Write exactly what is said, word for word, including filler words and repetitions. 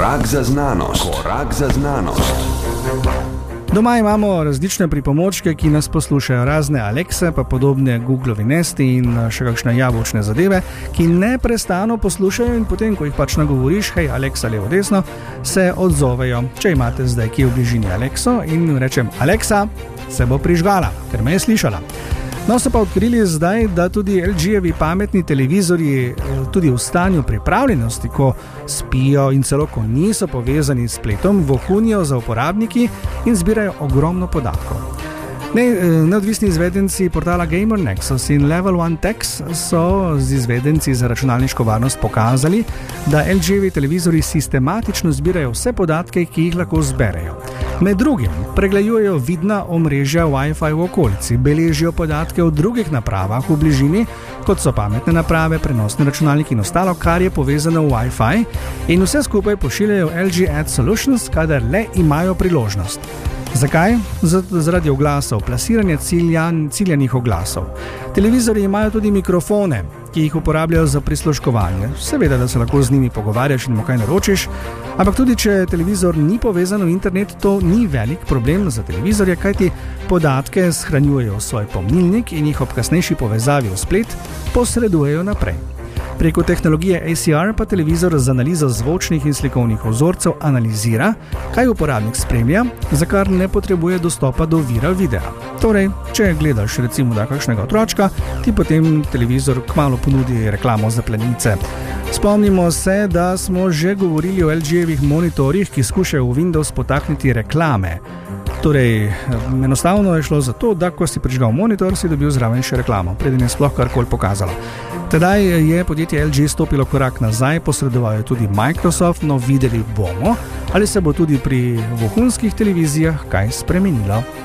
Korak za znanost. Korak za znanost. Doma imamo različne pripomočke, ki nas poslušajo, razne Alexe, pa podobne Googlovi Nesti in še kakšne jabolčne zadeve, ki neprestano poslušajo in potem, ko jih pač nagovoriš, hej Alexa, levo, desno, se odzovejo. Če imate zdaj kje v bližini Alexo in rečem Alexa, se bo prižgala, ker me je slišala. No, so pa odkrili zdaj, da tudi L G-jevi pametni televizorji tudi v stanju pripravljenosti, ko spijo in celo ko niso povezani s spletom, vohunijo za uporabniki in zbirajo ogromno podatkov. Ne, neodvisni izvedenci portala Gamer Nexus in Level One Techs so z izvedenci za računalniško varnost pokazali, da L G-jevi televizorji sistematično zbirajo vse podatke, ki jih lahko zberejo. Med drugim pregledujejo vidna omrežja Wi-Fi v okolici, beležijo podatke o drugih napravah v bližini, kot so pametne naprave, prenosni računalniki in ostalo, kar je povezano v Wi-Fi, in vse skupaj pošiljajo L G Ad Solutions, kadar le imajo priložnost. Zakaj? Zaradi oglasov, plasiranja ciljan, ciljanih oglasov. Televizorji imajo tudi mikrofone, ki jih uporabljajo za prisluškovanje. Seveda, da se lahko z njimi pogovarjaš in mu kaj naročiš, ampak tudi če televizor ni povezan v internet, to ni velik problem za televizorje, kajti podatke shranjujejo v svoj pomnilnik in jih ob kasnejši povezavi v splet posredujejo naprej. Preko tehnologije A C R pa televizor z analizo zvočnih in slikovnih vzorcev analizira, kaj uporabnik spremlja, za kar ne potrebuje dostopa do vira videa. Torej, če gledaš recimo da kakšnega otročka, ti potem televizor kmalu ponudi reklamo za plenice. Spomnimo se, da smo že govorili o L G-jevih monitorjih, ki skušajo v Windows potakniti reklame. Torej, enostavno je šlo za to, da ko si prižgal monitor, si dobil zraven še reklamo, preden je sploh karkoli pokazalo. Tedaj je podjetje L G stopilo korak nazaj, posredoval je tudi Microsoft, no videli bomo, ali se bo tudi pri vohunskih televizijah kaj spremenilo.